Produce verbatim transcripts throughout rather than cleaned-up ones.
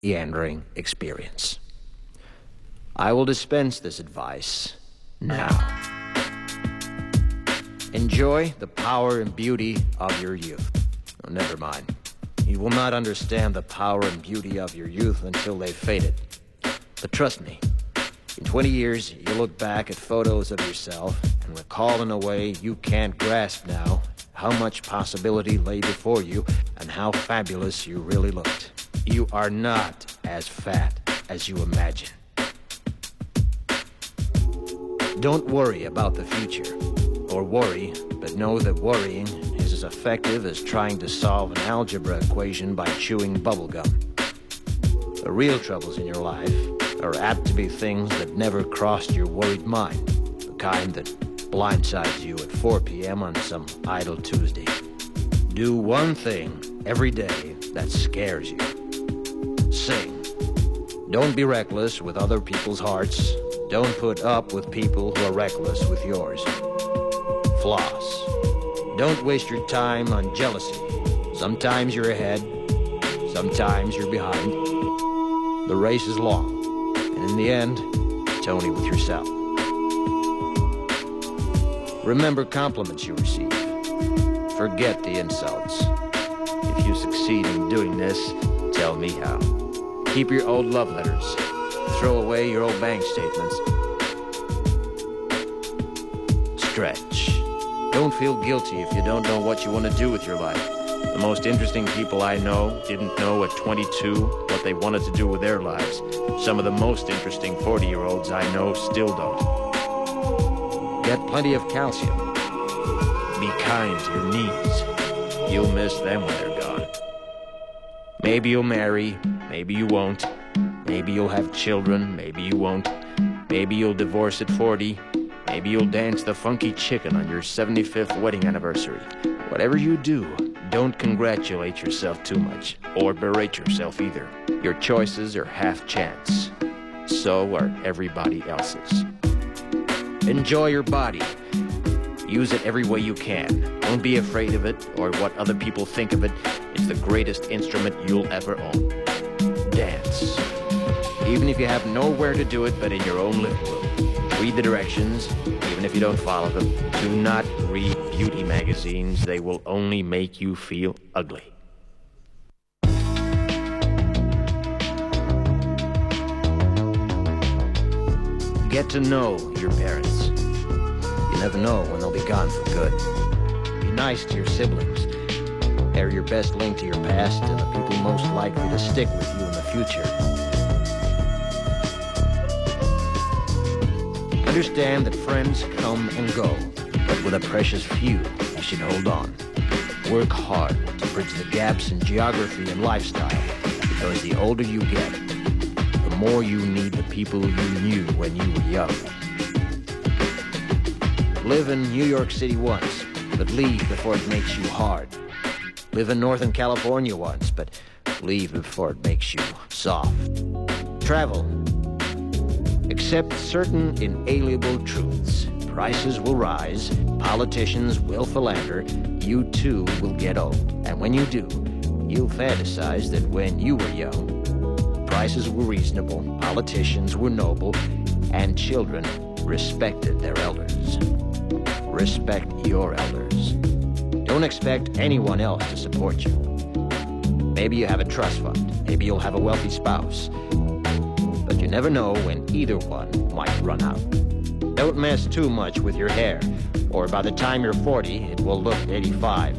meandering experience. I will dispense this advice now. Enjoy the power and beauty of your youth. Oh, never mind. You will not understand the power and beauty of your youth until they've faded. But trust me, in twenty years, you'll look back at photos of yourself and recall in a way you can't grasp now how much possibility lay before you and how fabulous you really looked. You are not as fat as you imagine. Don't worry about the future, or worry, but know that worrying is as effective as trying to solve an algebra equation by chewing bubblegum. The real troubles in your life are apt to be things that never crossed your worried mind, the kind that blindsides you at four p m on some idle Tuesday. Do one thing every day that scares you. Sing. Don't be reckless with other people's hearts. Don't put up with people who are reckless with yours. Floss. Don't waste your time on jealousy. Sometimes you're ahead, sometimes you're behind. The race is long, and in the end, it's only with yourself. Remember compliments you receive. Forget the insults. If you succeed in doing this, tell me how. Keep your old love letters. Throw away your old bank statements. Stretch. Don't feel guilty if you don't know what you want to do with your life. The most interesting people I know didn't know at twenty-two what they wanted to do with their lives. Some of the most interesting forty-year-olds I know still don't. Get plenty of calcium. Be kind to your knees. You'll miss them when they're gone. Maybe you'll marry, maybe you won't. Maybe you'll have children, maybe you won't. Maybe you'll divorce at forty. Maybe you'll dance the funky chicken on your seventy-fifth wedding anniversary. Whatever you do, don't congratulate yourself too much, or berate yourself either. Your choices are half chance. So are everybody else's. Enjoy your body. Use it every way you can. Don't be afraid of it, or what other people think of it. It's the greatest instrument you'll ever own. Dance. Even if you have nowhere to do it but in your own living room. Read the directions, even if you don't follow them. Do not read beauty magazines. They will only make you feel ugly. Get to know your parents. You never know when they'll be gone for good. Be nice to your siblings. They're your best link to your past and the people most likely to stick with you in the future. Understand that friends come and go, but with a precious few, you should hold on. Work hard to bridge the gaps in geography and lifestyle, because the older you get, the more you need the people you knew when you were young. Live in New York City once, but leave before it makes you hard. Live in Northern California once, but leave before it makes you soft. Travel. Accept certain inalienable truths. Prices will rise, politicians will philander, you too will get old. And when you do, you'll fantasize that when you were young, prices were reasonable, politicians were noble, and children respected their elders. Respect your elders. Don't expect anyone else to support you. Maybe you have a trust fund, maybe you'll have a wealthy spouse. But you never know when either one might run out. Don't mess too much with your hair, or by the time you're forty, it will look eighty-five.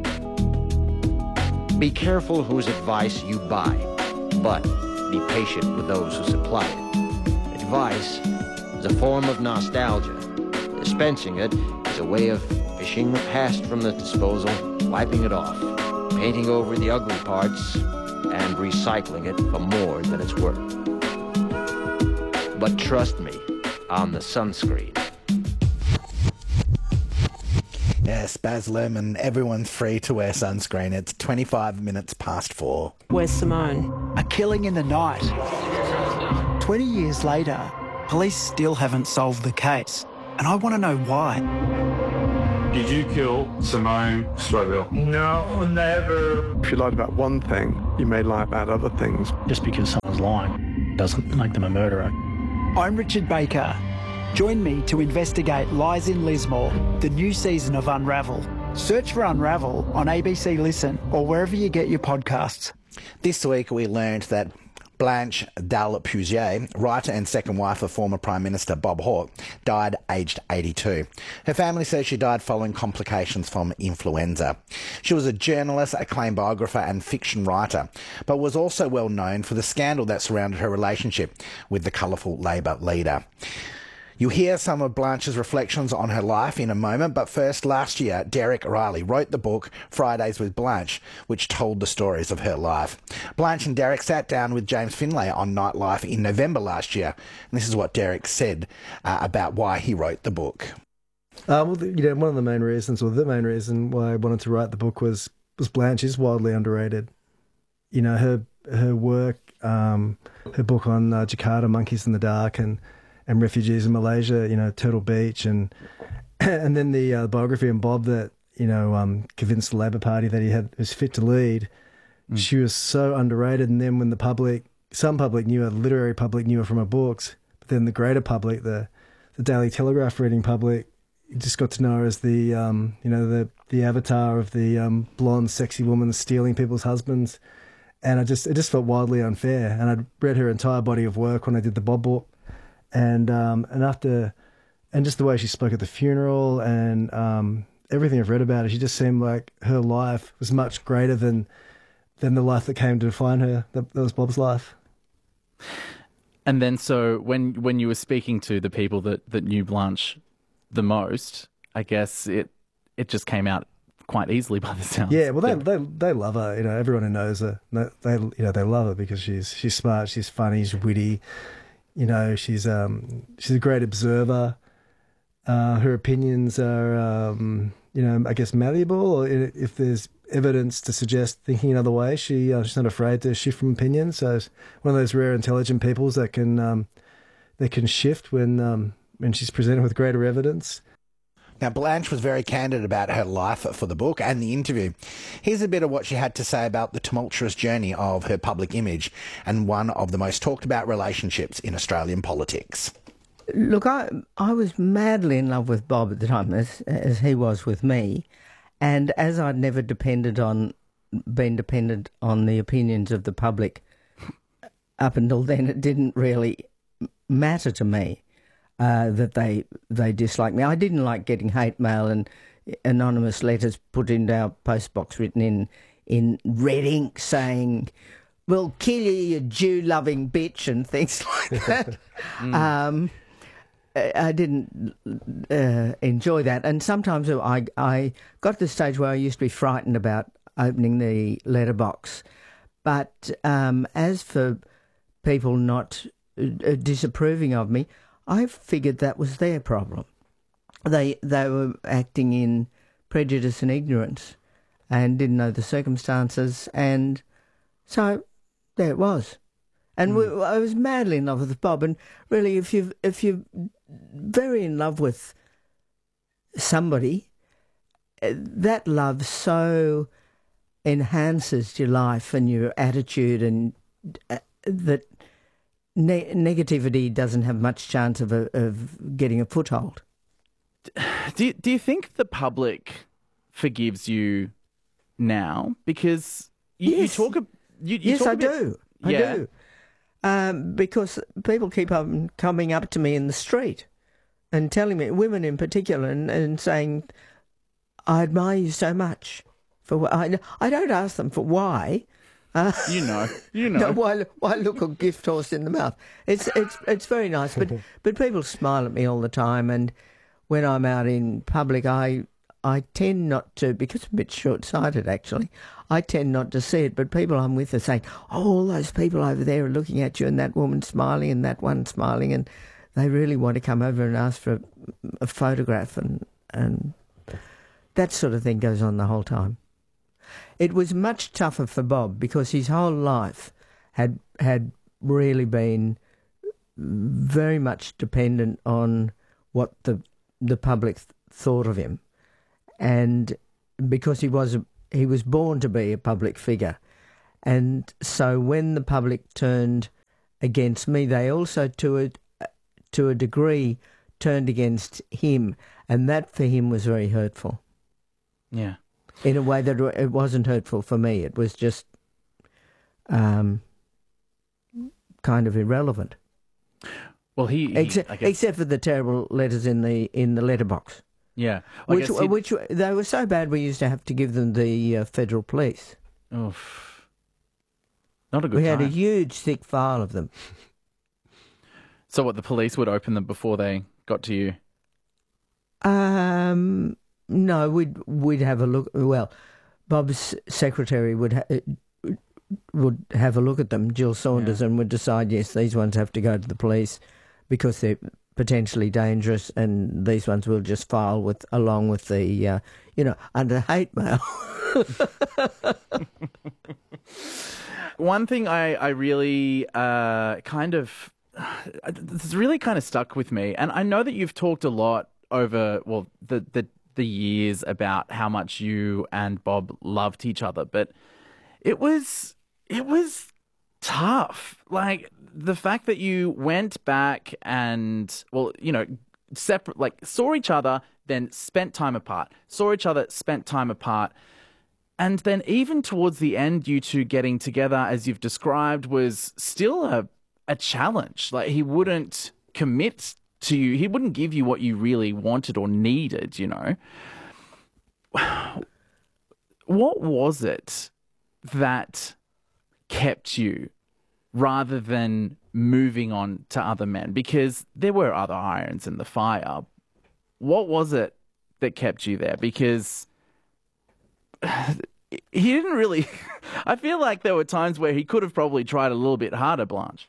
Be careful whose advice you buy, but be patient with those who supply it. Advice is a form of nostalgia. Dispensing it is a way of fishing the past from the disposal, wiping it off, painting over the ugly parts, and recycling it for more than it's worth. But trust me on the sunscreen. Yes, Baz Luhrmann, everyone's free to wear sunscreen. It's twenty-five minutes past four. Where's Simone? A killing in the night. twenty years later, police still haven't solved the case. And I want to know why. Did you kill Simone Stroville? No, never. If you lied about one thing, you may lie about other things. Just because someone's lying doesn't make them a murderer. I'm Richard Baker. Join me to investigate Lies in Lismore, the new season of Unravel. Search for Unravel on A B C Listen or wherever you get your podcasts. This week we learned that Blanche Dalpusier, writer and second wife of former Prime Minister Bob Hawke, died aged eighty-two. Her family says she died following complications from influenza. She was a journalist, acclaimed biographer and fiction writer, but was also well known for the scandal that surrounded her relationship with the colourful Labor leader. You'll hear some of Blanche's reflections on her life in a moment, but first, last year, Derek Riley wrote the book Fridays with Blanche, which told the stories of her life. Blanche and Derek sat down with James Finlay on Nightlife in November last year, and this is what Derek said uh, about why he wrote the book. Uh, well, you know, one of the main reasons, or the main reason why I wanted to write the book was was Blanche is wildly underrated. You know, her her work, um, her book on uh, Jakarta, Monkeys in the Dark, and and refugees in Malaysia, you know, Turtle Beach, and and then the uh, biography on Bob that, you know, um, convinced the Labor Party that he had was fit to lead. Mm. She was so underrated. And then when the public, some public knew her, the literary public knew her from her books, but then the greater public, the the Daily Telegraph reading public, just got to know her as the, um, you know, the the avatar of the um, blonde, sexy woman stealing people's husbands. And I just it just felt wildly unfair. And I'd read her entire body of work when I did the Bob book. And um, and after, and just the way she spoke at the funeral and um, everything I've read about her, she just seemed like her life was much greater than than the life that came to define her. That, that was Bob's life. And then, so when when you were speaking to the people that, that knew Blanche the most, I guess it it just came out quite easily by the sound. Yeah, well, they they they love her. You know, everyone who knows her, they you know they love her because she's she's smart, she's funny, she's witty. You know, she's um she's a great observer. Uh, her opinions are, um, you know, I guess malleable. Or if there's evidence to suggest thinking another way, she uh, she's not afraid to shift from opinion. So it's one of those rare intelligent peoples that can um, that can shift when um, when she's presented with greater evidence. Now, Blanche was very candid about her life for the book and the interview. Here's a bit of what she had to say about the tumultuous journey of her public image and one of the most talked about relationships in Australian politics. Look, I I was madly in love with Bob at the time, as, as he was with me. And as I'd never depended on, been dependent on the opinions of the public up until then, it didn't really matter to me. Uh, that they they disliked me. I didn't like getting hate mail and anonymous letters put into our postbox written in in red ink saying, "We'll kill you, you Jew-loving bitch," and things like that. mm. um, I didn't uh, enjoy that. And sometimes I, I got to the stage where I used to be frightened about opening the letterbox. But um, as for people not uh, disapproving of me, I figured that was their problem. They they were acting in prejudice and ignorance and didn't know the circumstances, and so there it was. And mm. we, I was madly in love with Bob. And really, if you if you're very in love with somebody, that love so enhances your life and your attitude, and uh, that Ne- negativity doesn't have much chance of a, of getting a foothold. Do you, do you think the public forgives you now? Because you, yes. you talk. You, you yes, talk I a bit, do. I yeah. do. Um, because people keep on coming up to me in the street and telling me, women in particular, and, and saying, "I admire you so much." For what I, I don't ask them for why. Uh, you know, you know. No, why, why look a gift horse in the mouth? It's it's it's very nice, but but people smile at me all the time, and when I'm out in public, I I tend not to, because I'm a bit short-sighted actually. I tend not to see it, but people I'm with are saying, "Oh, all those people over there are looking at you, and that woman smiling, and that one smiling," and they really want to come over and ask for a, a photograph, and and that sort of thing goes on the whole time. It was much tougher for Bob because his whole life had had really been very much dependent on what the the public th- thought of him, and because he was a, he was born to be a public figure. And so when the public turned against me, they also, to a, to a degree, turned against him, and that for him was very hurtful. Yeah. In a way that it wasn't hurtful for me. It was just um, kind of irrelevant. Well, he, he except, I guess, except for the terrible letters in the in the letterbox. Yeah, I which guess which they were so bad we used to have to give them the uh, federal police. Oof. Not a good We time. had a huge thick file of them. So what, the police would open them before they got to you? Um, no, we'd we'd have a look. Well, Bob's secretary would ha- would have a look at them, Jill Saunders, yeah. and would decide, yes, these ones have to go to the police because they're potentially dangerous, and these ones will just file with along with the, uh, you know, under hate mail. One thing I, I really uh, kind of, this really kind of stuck with me, and I know that you've talked a lot over, well, the, the, the years about how much you and Bob loved each other, but it was, it was tough. Like, the fact that you went back and, well, you know, separate, like, saw each other, then spent time apart, saw each other, spent time apart. And then even towards the end, you two getting together, as you've described, was still a, a challenge. Like, he wouldn't commit to you. He wouldn't give you what you really wanted or needed, you know. What was it that kept you rather than moving on to other men? Because there were other irons in the fire. What was it that kept you there? Because he didn't really... I feel like there were times where he could have probably tried a little bit harder, Blanche.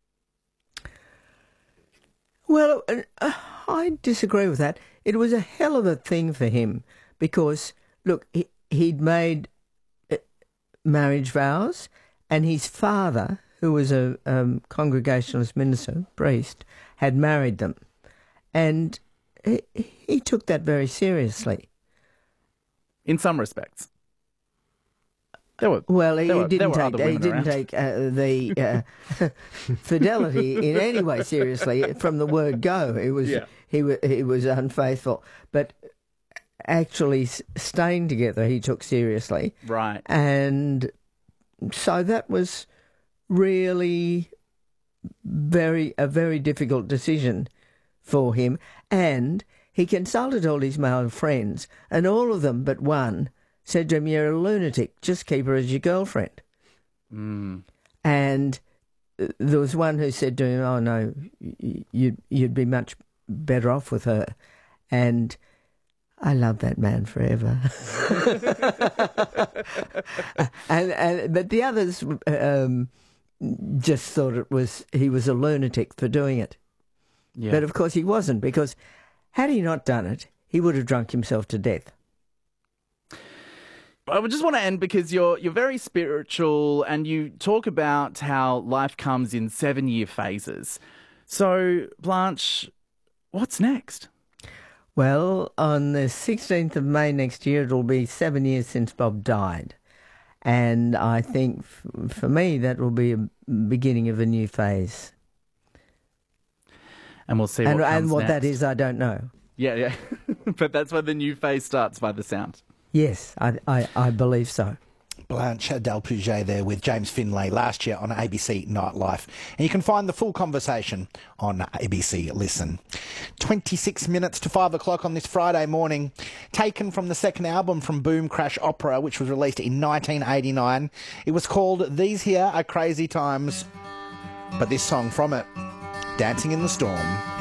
Well, uh, I disagree with that. It was a hell of a thing for him because, look, he, he'd made uh, marriage vows, and his father, who was a um, Congregationalist minister, priest, had married them. And he, he took that very seriously. In some respects. There were, well, he, there were, didn't there take, he didn't take uh, the uh, fidelity in any way seriously from the word go. It was, yeah. he, he was unfaithful. But actually staying together he took seriously. Right. And so that was really very a very difficult decision for him. And he consulted all his male friends, and all of them but one said to him, "You're a lunatic, just keep her as your girlfriend." Mm. And there was one who said to him, "Oh no, you'd, you'd be much better off with her." And I love that man forever. and, and But the others um, just thought it was he was a lunatic for doing it. Yeah. But of course he wasn't, because had he not done it, he would have drunk himself to death. I just want to end because you're you're very spiritual, and you talk about how life comes in seven-year phases. So, Blanche, what's next? Well, on the sixteenth of May next year, it'll be seven years since Bob died. And I think, f- for me, that will be a beginning of a new phase. And we'll see what and, comes And what next. that is, I don't know. Yeah, yeah. But that's when the new phase starts, by the sound. Yes, I, I, I believe so. Blanche Delpouget there with James Finlay last year on A B C Nightlife. And you can find the full conversation on A B C Listen. twenty-six minutes to five o'clock on this Friday morning. Taken from the second album from Boom Crash Opera, which was released in nineteen eighty-nine. It was called These Here Are Crazy Times. But this song from it, Dancing in the Storm.